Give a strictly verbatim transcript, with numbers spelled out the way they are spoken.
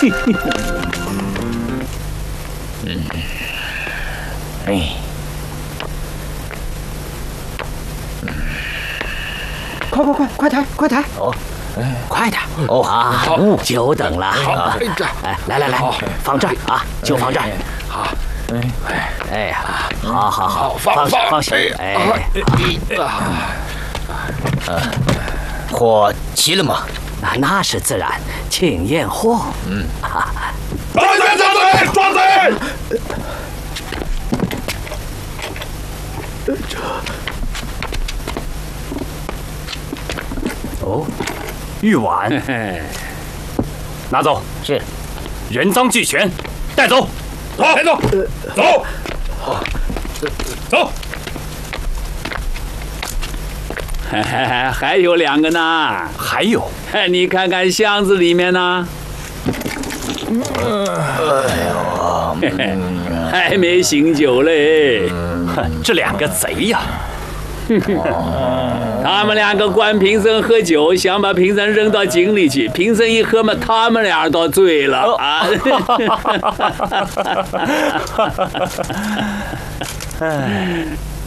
嗯，哎， 快快快快抬快抬！ 哦， 快点！ 哦啊，久等了。 好， 这哎，来来来，放这儿啊，就放这儿。 好， 哎哎呀，好好好， 放放放下。哎， 呃，火齐了吗？ 那那是自然，请验货。 嗯。 抓贼！抓贼！抓贼！ 这。哦，玉碗，拿走。 是。 人赃俱全，带走。 好，带走。走。走。 还有两个呢。 还有。 你看看箱子里面呢。 哎呦， 还没醒酒嘞。 这两个贼呀！ 他们两个灌贫僧喝酒，想把贫僧扔到井里去。贫僧一喝嘛，他们俩都醉了啊！ 哎。